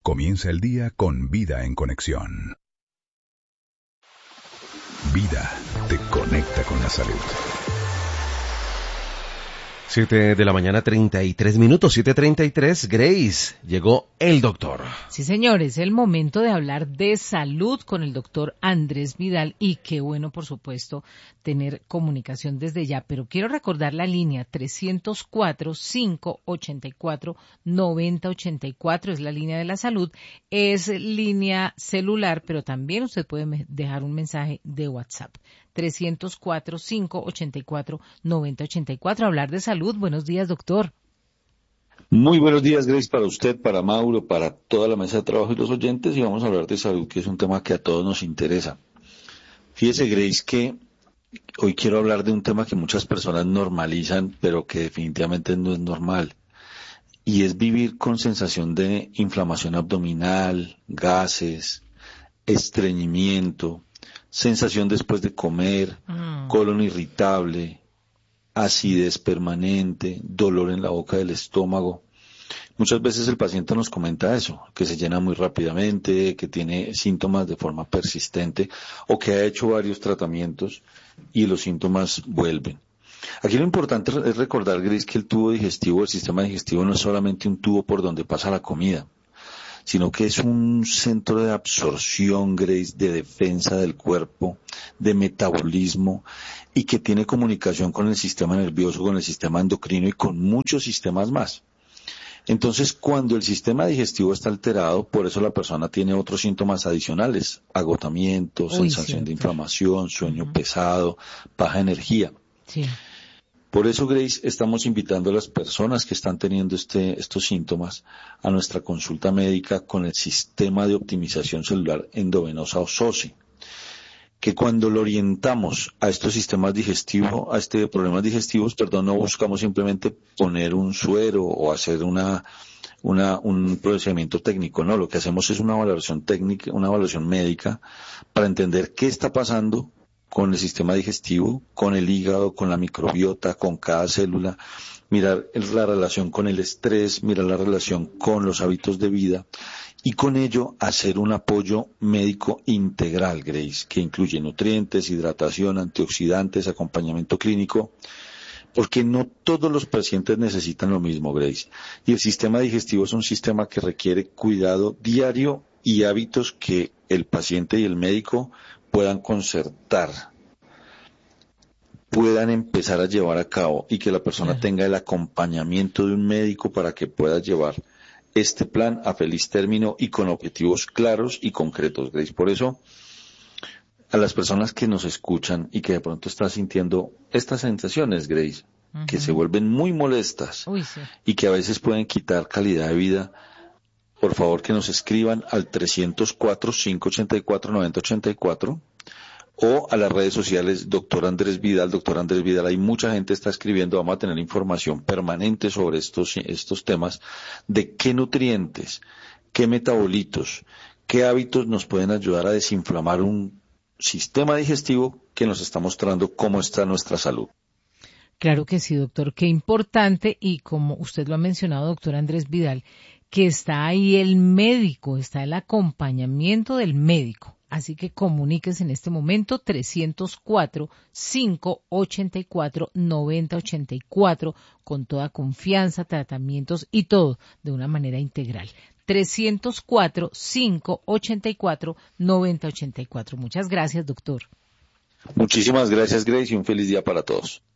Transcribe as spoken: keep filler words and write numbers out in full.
Comienza el día con Vida en Conexión. Vida te conecta con la salud. Siete de la mañana, treinta y tres minutos, siete treinta y tres. Grace, llegó el doctor. Sí, señores, es el momento de hablar de salud con el doctor Andrés Vidal y qué bueno, por supuesto, tener comunicación desde ya. Pero quiero recordar la línea trescientos cuatro, cinco ochenta y cuatro, noventa ochenta y cuatro, es la línea de la salud, es línea celular, pero también usted puede dejar un mensaje de WhatsApp. trescientos cuatro, cinco ochenta y cuatro, noventa ochenta y cuatro, hablar de salud. Buenos días, doctor. Muy buenos días, Grace, para usted, para Mauro, para toda la mesa de trabajo y los oyentes, y vamos a hablar de salud, que es un tema que a todos nos interesa. Fíjese, Grace, que hoy quiero hablar de un tema que muchas personas normalizan, pero que definitivamente no es normal, y es vivir con sensación de inflamación abdominal, gases, estreñimiento, sensación después de comer, mm. colon irritable, acidez permanente, dolor en la boca del estómago. Muchas veces el paciente nos comenta eso, que se llena muy rápidamente, que tiene síntomas de forma persistente o que ha hecho varios tratamientos y los síntomas vuelven. Aquí lo importante es recordar, Grace, que el tubo digestivo, el sistema digestivo no es solamente un tubo por donde pasa la comida, sino que es un centro de absorción, Grace, de defensa del cuerpo, de metabolismo, y que tiene comunicación con el sistema nervioso, con el sistema endocrino y con muchos sistemas más. Entonces, cuando el sistema digestivo está alterado, por eso la persona tiene otros síntomas adicionales: agotamiento, Uy, sensación cierto. de inflamación, sueño Uh-huh. pesado, baja energía. Sí. Por eso, Grace, estamos invitando a las personas que están teniendo este, estos síntomas a nuestra consulta médica con el sistema de optimización celular endovenosa o S O C I, que cuando lo orientamos a estos sistemas digestivos, a este problemas digestivos, perdón, no buscamos simplemente poner un suero o hacer una, una, un procedimiento técnico, no, lo que hacemos es una valoración técnica, una evaluación médica para entender qué está pasando con el sistema digestivo, con el hígado, con la microbiota, con cada célula, mirar la relación con el estrés, mirar la relación con los hábitos de vida y con ello hacer un apoyo médico integral, Grace, que incluye nutrientes, hidratación, antioxidantes, acompañamiento clínico, porque no todos los pacientes necesitan lo mismo, Grace. Y el sistema digestivo es un sistema que requiere cuidado diario y hábitos que el paciente y el médico puedan concertar, puedan empezar a llevar a cabo y que la persona Claro. tenga el acompañamiento de un médico para que pueda llevar este plan a feliz término y con objetivos claros y concretos, Grace. Por eso, a las personas que nos escuchan y que de pronto están sintiendo estas sensaciones, Grace, uh-huh. que se vuelven muy molestas Uy, sí. y que a veces pueden quitar calidad de vida, por favor que nos escriban al trescientos cuatro, cinco ochenta y cuatro, noventa ochenta y cuatro o a las redes sociales doctor Andrés Vidal, doctor Andrés Vidal. Hay mucha gente está escribiendo, vamos a tener información permanente sobre estos, estos temas de qué nutrientes, qué metabolitos, qué hábitos nos pueden ayudar a desinflamar un sistema digestivo que nos está mostrando cómo está nuestra salud. Claro que sí, doctor, qué importante, y como usted lo ha mencionado, doctor Andrés Vidal, que está ahí el médico, está el acompañamiento del médico. Así que comuníquese en este momento trescientos cuatro, cinco ochenta y cuatro, noventa ochenta y cuatro con toda confianza, tratamientos y todo de una manera integral. trescientos cuatro, cinco ochenta y cuatro, noventa ochenta y cuatro. Muchas gracias, doctor. Muchísimas gracias, Grace, y un feliz día para todos.